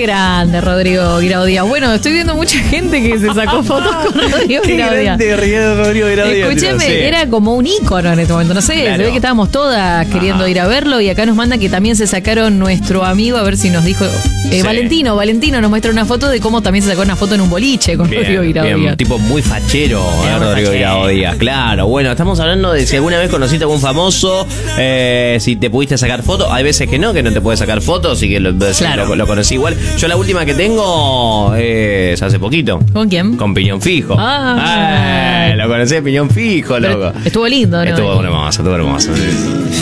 grande, Rodrigo Guirao Díaz. Bueno, estoy viendo mucha gente que se sacó fotos con Rodrigo Guirao Díaz. Rodrigo Guirao Díaz. Escúcheme, Sí. era como un ícono en este momento. No sé, Claro. se ve que estábamos todas queriendo ir a verlo. Y acá nos manda que también se sacaron nuestro amigo, a ver si nos dijo. Sí. Valentino nos muestra una foto de cómo también se sacó una foto en un boliche con Rodrigo Guirao Bien, Díaz. tipo muy fachero, Muy Rodrigo fachero. Guirao Díaz. Claro, bueno, estamos hablando de si alguna vez conociste a algún famoso, si te pudiste sacar fotos. Hay veces que no te puedes sacar fotos y que Claro. lo conocí igual. Yo la última que tengo es hace poquito. ¿Con quién? Con Piñón Fijo. Ah. Lo conocí de Piñón Fijo, Pero loco. estuvo lindo, ¿no? Estuvo hermoso.